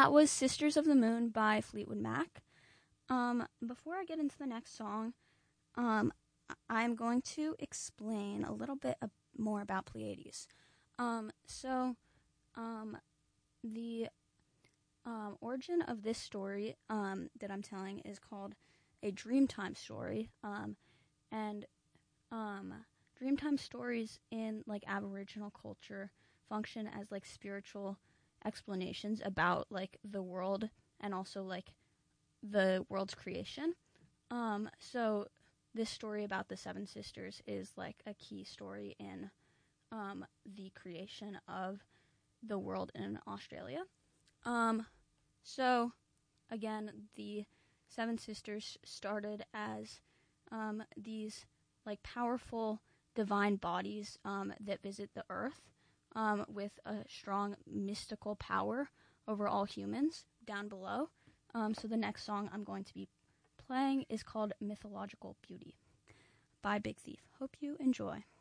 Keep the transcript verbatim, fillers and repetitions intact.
that was Sisters of the Moon by Fleetwood Mac. Um, before I get into the next song, um, I'm going to explain a little bit more about Pleiades. Um, so, um, the um, origin of this story um, that I'm telling is called a Dreamtime story, um, and um, Dreamtime stories in like Aboriginal culture function as like spiritual explanations about like the world and also like the world's creation. Um, so this story about the Seven Sisters is like a key story in um, the creation of the world in Australia. Um, so again, the Seven Sisters started as um, these like powerful divine bodies um, that visit the earth um, with a strong mystical power over all humans down below. Um, so the next song I'm going to be playing is called Mythological Beauty by Big Thief. Hope you enjoy.